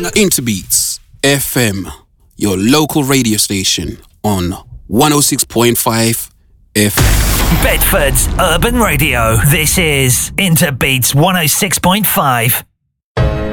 Interbeats FM, your local radio station on 106.5 FM. Bedford's Urban Radio. This is Interbeats 106.5.